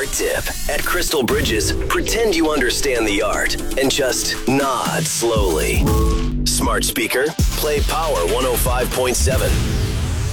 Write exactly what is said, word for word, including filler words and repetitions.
tip. At Crystal Bridges, pretend you understand the art and just nod slowly. Smart speaker, play Power one oh five point seven.